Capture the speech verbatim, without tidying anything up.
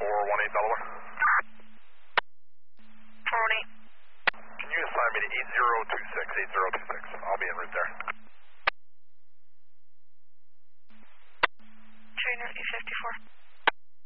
four one eight Delaware. four one eight. Can you assign me to eight zero two six, eight zero two six? I'll be en route there. Trainer eight fifty-four.